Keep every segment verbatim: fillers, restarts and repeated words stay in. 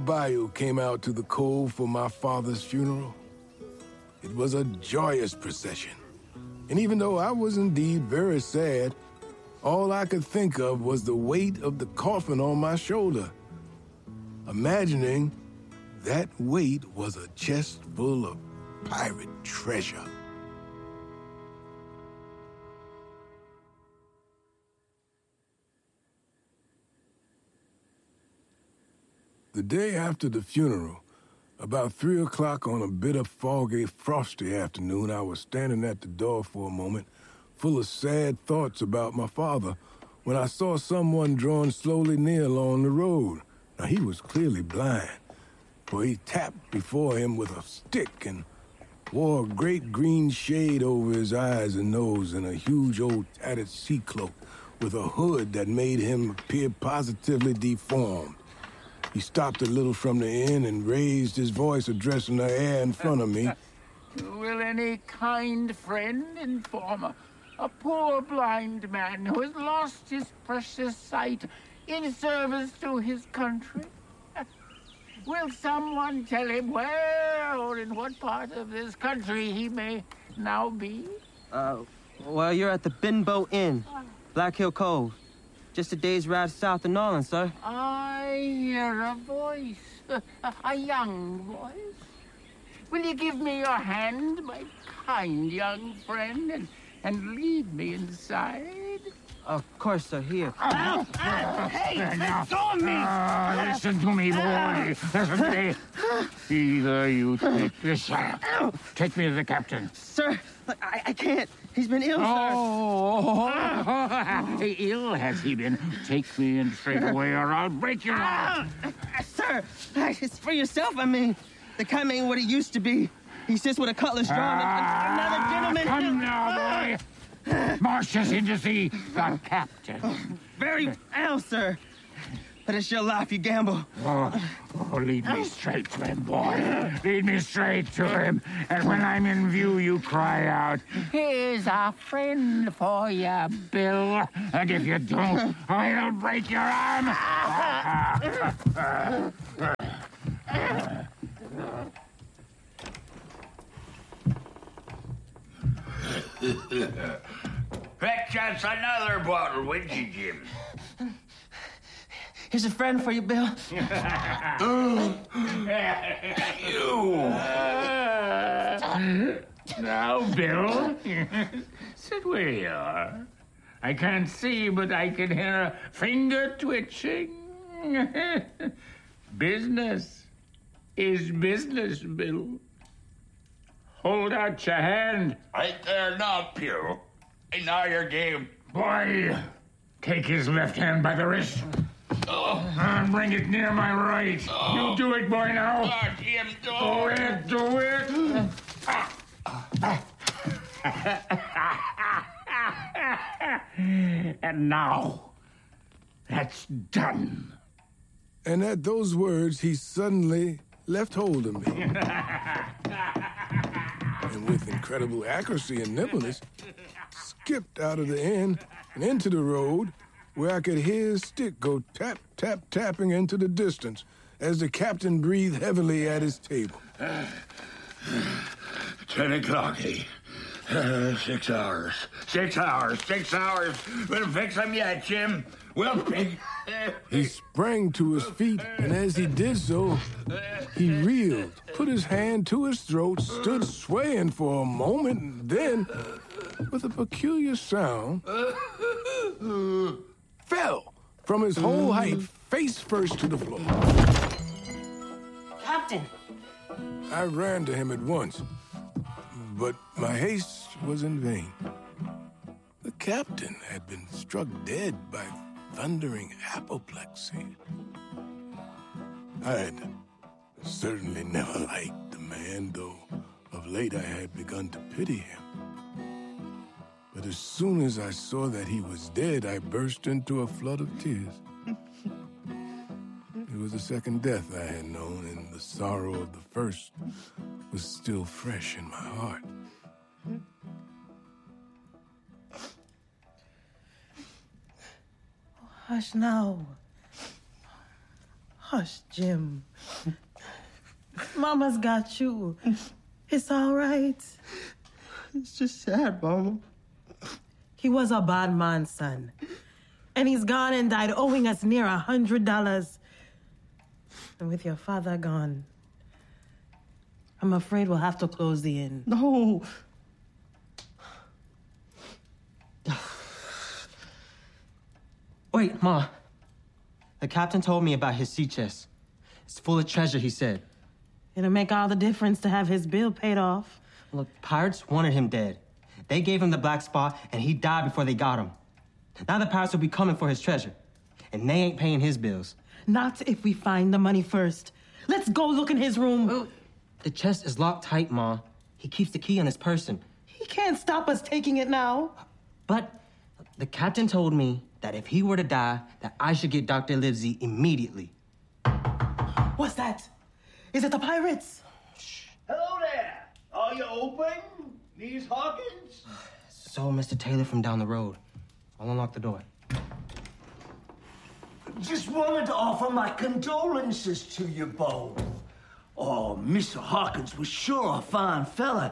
bayou came out to the cove for my father's funeral. It was a joyous procession. And even though I was indeed very sad, all I could think of was the weight of the coffin on my shoulder, imagining that weight was a chest full of pirate treasure. The day after the funeral, about three o'clock on a bitter, foggy, frosty afternoon, I was standing at the door for a moment, full of sad thoughts about my father, when I saw someone drawing slowly near along the road. Now, he was clearly blind, for he tapped before him with a stick and wore a great green shade over his eyes and nose and a huge old tattered sea cloak with a hood that made him appear positively deformed. He stopped a little from the inn and raised his voice, addressing the air in front of me. Will any kind friend inform a, a poor blind man who has lost his precious sight in service to his country? Will someone tell him where or in what part of this country he may now be? Uh, well, you're at the Benbow Inn, Black Hill Cove. Just a day's ride south of Norland, sir. I hear a voice, a, a young voice. Will you give me your hand, my kind young friend, and, and lead me inside? Of course, sir. Here. Ow! Ow! Hey, let go of me! Uh, listen to me, boy. Listen to me. Either you take this. Ow. Take me to the captain. Sir, I, I can't. He's been ill, oh, sir. Oh, ill has he been? Take me in straight away, or I'll break your arm. Uh, sir, it's for yourself, I mean. The kind ain't what he used to be. He's just with a cutlass drawn. Ah, Another gentleman. Come now, boy. March us in to see the captain. Oh, very well, sir. But it's your life you gamble. Oh, oh, lead me straight to him, boy. Lead me straight to him. And when I'm in view, you cry out, "Here's a friend for you, Bill." And if you don't, I'll break your arm. Fetch us another bottle, would you, Jim? Here's a friend for you, Bill. You. Now, Bill, sit where you are. I can't see, but I can hear a finger twitching. Business is business, Bill. Hold out your hand. Right there now, Pew. And now your game. Boy, take his left hand by the wrist. Oh. And bring it near my right. Oh. You do it, boy, now. Oh, Jim, do Do it, do it. And now, that's done. And at those words, he suddenly left hold of me. And with incredible accuracy and nimbleness, skipped out of the inn and into the road, where I could hear his stick go tap, tap, tapping into the distance as the captain breathed heavily at his table. Ten o'clock, eh? Uh, six hours. Six hours. Six hours. We'll fix them yet, Jim. We'll fix... He sprang to his feet, and as he did so, he reeled, put his hand to his throat, stood swaying for a moment, and then, with a peculiar sound, fell from his whole height, face first to the floor. Captain! I ran to him at once, but my haste was in vain. The captain had been struck dead by thundering apoplexy. I had certainly never liked the man, though of late I had begun to pity him. But as soon as I saw that he was dead, I burst into a flood of tears. It was the second death I had known, and the sorrow of the first was still fresh in my heart. Hush now. Hush, Jim. Mama's got you. It's all right. It's just sad, Mama. He was a bad man, son. And he's gone and died owing us near a hundred dollars. And with your father gone, I'm afraid we'll have to close the inn. No. Wait, Ma. The captain told me about his sea chest. It's full of treasure, he said. It'll make all the difference to have his bill paid off. Look, pirates wanted him dead. They gave him the black spot, and he died before they got him. Now the pirates will be coming for his treasure, and they ain't paying his bills. Not if we find the money first. Let's go look in his room. Well, the chest is locked tight, Ma. He keeps the key on his person. He can't stop us taking it now. But the captain told me that if he were to die, that I should get Doctor Livesey immediately. What's that? Is it the pirates? Hello there. Are you open, Miss Hawkins? So, Mister Taylor from down the road. I'll unlock the door. Just wanted to offer my condolences to you both. Oh, Mister Hawkins was sure a fine fella.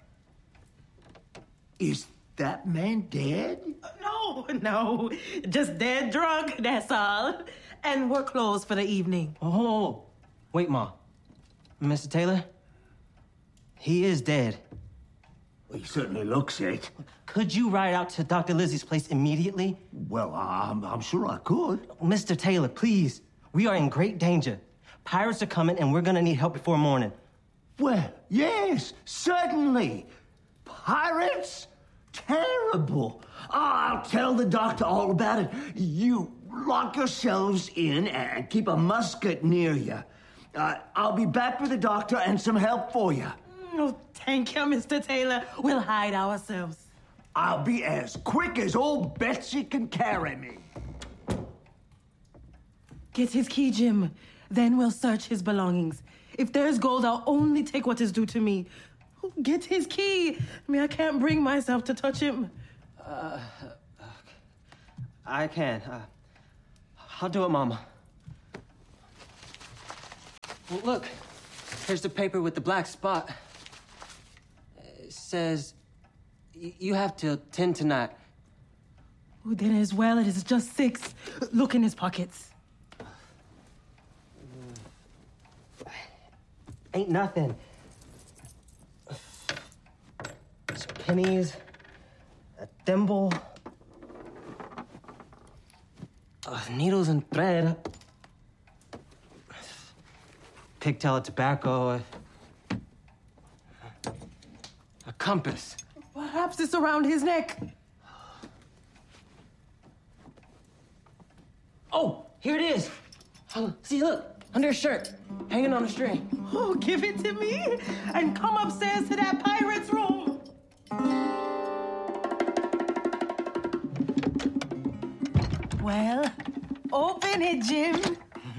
Is that man dead? No, no. Just dead drunk, that's all. And we're closed for the evening. Oh, wait, Ma. Mister Taylor? He is dead. Well, he certainly looks it. Could you ride out to Doctor Lizzie's place immediately? Well, I'm, I'm sure I could. Mister Taylor, please. We are in great danger. Pirates are coming, and we're gonna need help before morning. Well, yes, certainly. Pirates? Terrible. I'll tell the doctor all about it. You lock yourselves in and keep a musket near you. Uh, I'll be back with the doctor and some help for you. No, thank you, Mister Taylor. We'll hide ourselves. I'll be as quick as old Betsy can carry me. Get his key, Jim. Then we'll search his belongings. If there's gold, I'll only take what is due to me. Get his key. I mean, I can't bring myself to touch him. Uh, I can. Uh, I'll do it, Mama. Well, look, here's the paper with the black spot. It says you have till ten tonight. Oh, then as well, it is just six. Look in his pockets. Ain't nothing. Just pennies, a thimble, uh, needles and thread, pigtail of tobacco, a, a compass. Perhaps it's around his neck. Oh, here it is. Oh, see, look, under his shirt, hanging on a string. Oh, give it to me and come upstairs to that pirate's room. Well, open it, Jim.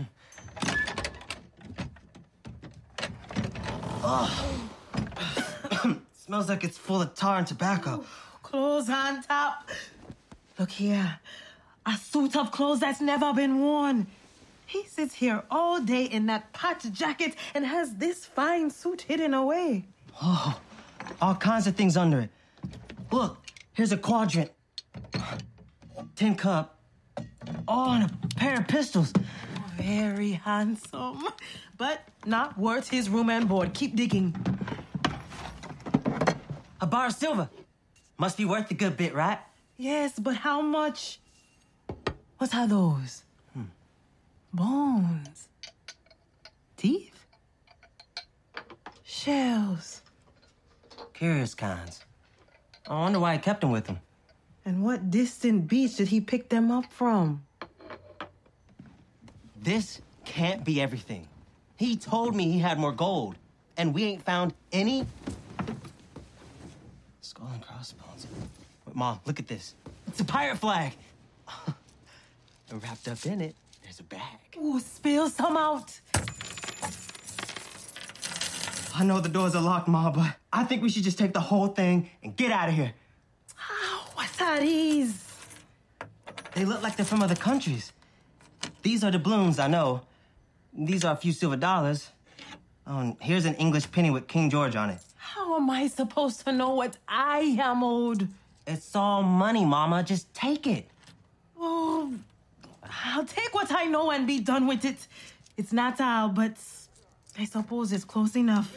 Oh. Smells like it's full of tar and tobacco. Clothes on top. Look here. A suit of clothes that's never been worn. He sits here all day in that patch jacket and has this fine suit hidden away. Oh, all kinds of things under it. Look, here's a quadrant. Tin cup. Oh, and a pair of pistols. Very handsome, but not worth his room and board. Keep digging. A bar of silver. Must be worth a good bit, right? Yes, but how much? What are those? Hmm. Bones. Teeth? Shells. Curious kinds. I wonder why he kept them with him. And what distant beach did he pick them up from? This can't be everything. He told me he had more gold, and we ain't found any. Skull and crossbones. Wait, Mom, look at this. It's a pirate flag. And wrapped up in it, there's a bag. Ooh, spill some out. I know the doors are locked, Ma, but I think we should just take the whole thing and get out of here. Oh, what are these? They look like they're from other countries. These are doubloons, I know. These are a few silver dollars. Oh, and here's an English penny with King George on it. How am I supposed to know what I am owed? It's all money, Mama. Just take it. Oh, I'll take what I know and be done with it. It's not all, but I suppose it's close enough.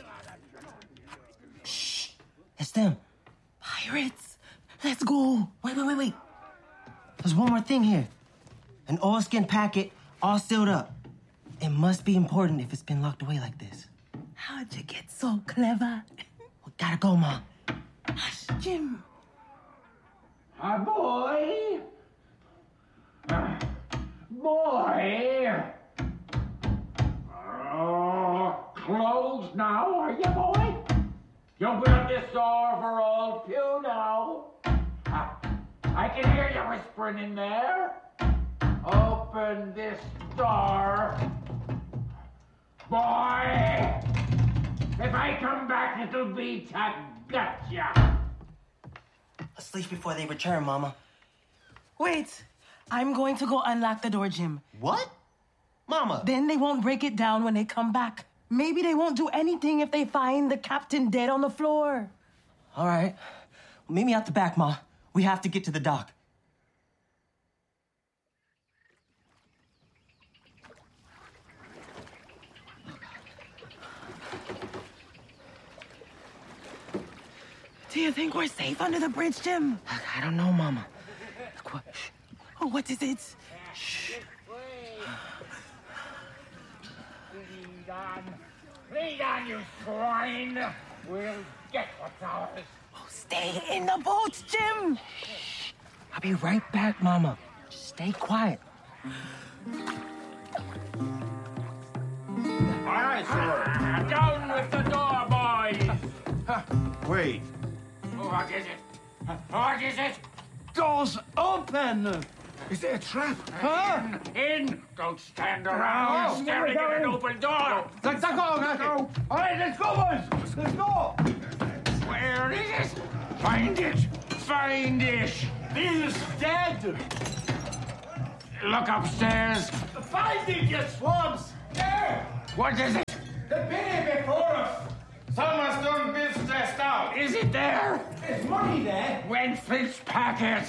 Shh. It's them. Pirates. Let's go. Wait, wait, wait, wait. There's one more thing here. An oilskin packet, all sealed up. It must be important if it's been locked away like this. How'd you get so clever? We gotta go, Ma. Hush, Jim. Ah, boy. Ah, boy. Oh, closed now, are you, boy? You open up this door for old Pew now. Ah, I can hear you whispering in there. Open this door. Boy! If I come back, it'll be to gotcha. Let's leave before they return, Mama. Wait. I'm going to go unlock the door, Jim. What? Mama. Then they won't break it down when they come back. Maybe they won't do anything if they find the captain dead on the floor. All right. Meet me out the back, Ma. We have to get to the dock. Do you think we're safe under the bridge, Jim? I don't know, Mama. Oh, what is it? Shh. Lead on. Lead on, you swine. We'll get what's ours. Oh, stay in the boat, Jim. I'll be right back, Mama. Just stay quiet. Aye, aye, sir. Down with the door, boys. Wait. What is it? What is it? Doors open! Is there a trap? Huh? In, in. Don't stand around Oh, staring at an open door. Let's go, let's go. All right, let's go, boys. Let's go. Where is it? Find it. Find it. Bill's dead. Look upstairs. Find it, you swabs. There. What is it? The penny before us. Someone's done this test out. Is it there? There's money there. When Fitzpatrick.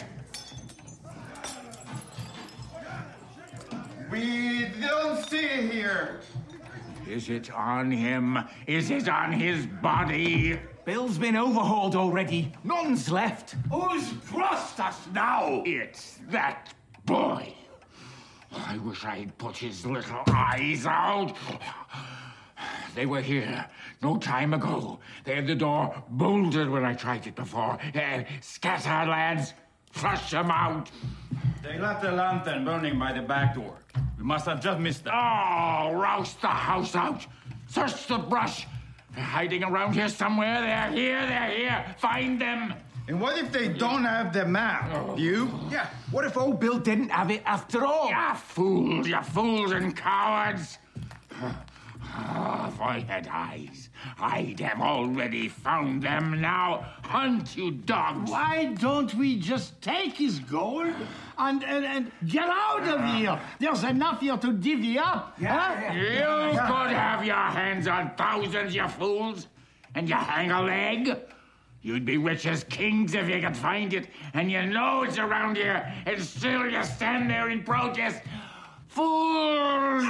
We don't see it here. Is it on him? Is it on his body? Bill's been overhauled already. None's left. Who's crossed us now? It's that boy. I wish I'd put his little eyes out. They were here no time ago. They had the door bolted when I tried it before. Uh, scatter, lads. Flush them out. They left the lantern burning by the back door. We must have just missed them. Oh, roust the house out. Search the brush. They're hiding around here somewhere. They're here, they're here. Find them. And what if they don't have the map? Oh. You? Yeah, what if old Bill didn't have it after all? You fools, you fools and cowards. Oh, if I had eyes, I'd have already found them now. Hunt, you dogs. Why don't we just take his gold and, and, and get out of here? There's enough here to divvy up. Yeah, huh? You could have your hands on thousands, you fools. And you hang a leg. You'd be rich as kings if you could find it. And you know it's around here. And still you stand there in protest. Fools!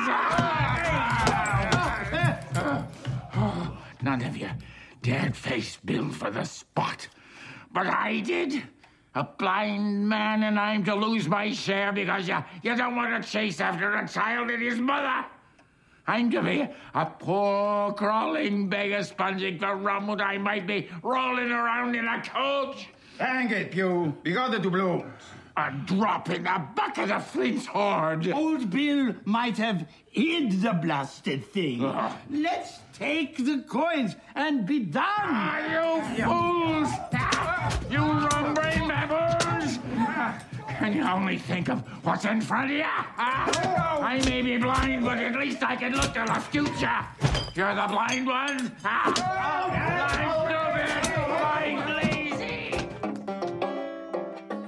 Oh, none of you dared face Bill for the spot. But I did. A blind man, and I'm to lose my share because you, you don't want to chase after a child and his mother. I'm to be a poor, crawling beggar sponging for rum when I might be rolling around in a coach. Hang it, Pew. We got it to blow. A drop in the bucket of Flint's hoard. Old Bill might have hid the blasted thing. Ugh. Let's take the coins and be done. Ah, you fools! You rum-brain baboons! Can you only think of what's in front of you? Ah, I may be blind, but at least I can look to the future. You're the blind ones? Ah, blind stupid! Blind lazy!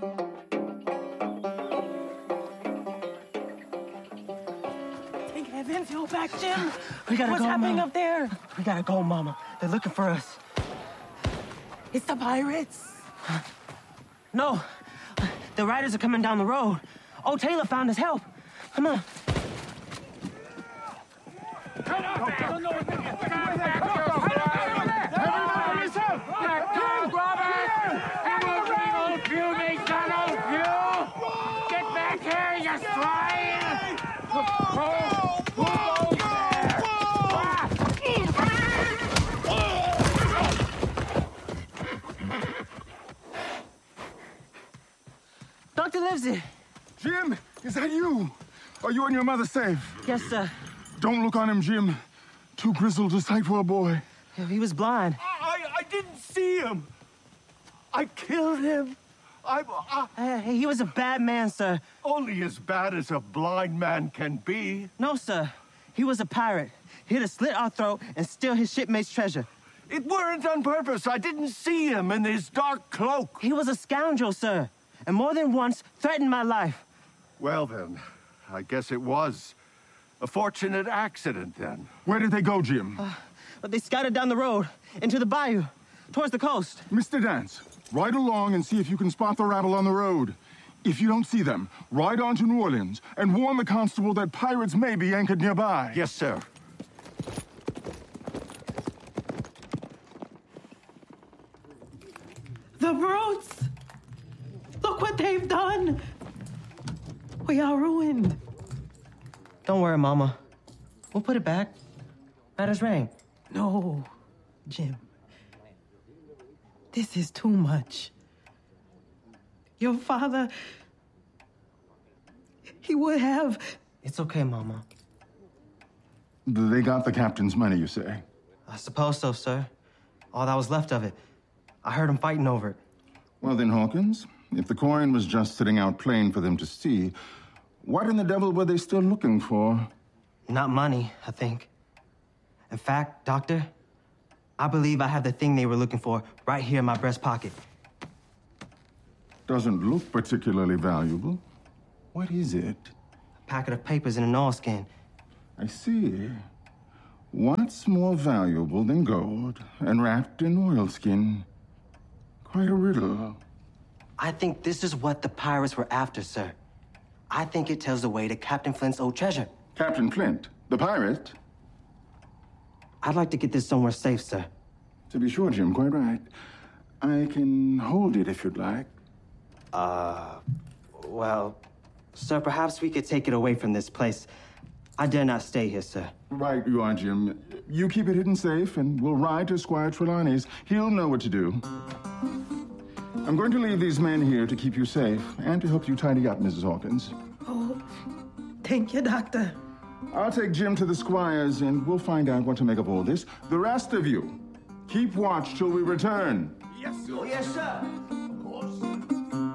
Thank heaven. Linfield back, Jim. We gotta What's go, happening Mama. up there? We gotta go, Mama. They're looking for us. It's the pirates. No, the riders are coming down the road. Old Taylor found his help. Come on. Doctor Livesey. Jim, is that you? Are you and your mother safe? Yes, sir. Don't look on him, Jim. Too grizzled to sight for a boy. He was blind. I, I didn't see him. I killed him. I, I... Uh, he was a bad man, sir. Only as bad as a blind man can be. No, sir. He was a pirate. He'd have slit our throat and steal his shipmate's treasure. It weren't on purpose. I didn't see him in his dark cloak. He was a scoundrel, sir, and more than once threatened my life. Well, then, I guess it was a fortunate accident, then. Where did they go, Jim? Uh, but they scouted down the road, into the bayou, towards the coast. Mister Dance, ride along and see if you can spot the rabble on the road. If you don't see them, ride on to New Orleans and warn the constable that pirates may be anchored nearby. Yes, sir. The brutes! Look what they've done! We are ruined. Don't worry, Mama. We'll put it back. Matters rain. No, Jim. This is too much. Your father... He would have... It's okay, Mama. They got the captain's money, you say? I suppose so, sir. All that was left of it. I heard him fighting over it. Well then, Hawkins, if the coin was just sitting out plain for them to see, what in the devil were they still looking for? Not money, I think. In fact, Doctor, I believe I have the thing they were looking for right here in my breast pocket. Doesn't look particularly valuable. What is it? A packet of papers in an oilskin. I see. What's more valuable than gold and wrapped in oilskin? Quite a riddle. I think this is what the pirates were after, sir. I think it tells the way to Captain Flint's old treasure. Captain Flint, the pirate? I'd like to get this somewhere safe, sir. To be sure, Jim, quite right. I can hold it if you'd like. Uh, well, sir, perhaps we could take it away from this place. I dare not stay here, sir. Right you are, Jim. You keep it hidden safe, and we'll ride to Squire Trelawney's. He'll know what to do. I'm going to leave these men here to keep you safe, and to help you tidy up, Missus Hawkins. Oh, thank you, Doctor. I'll take Jim to the Squire's, and we'll find out what to make of all this. The rest of you, keep watch till we return. Yes, sir. Oh, yes, sir. Of course.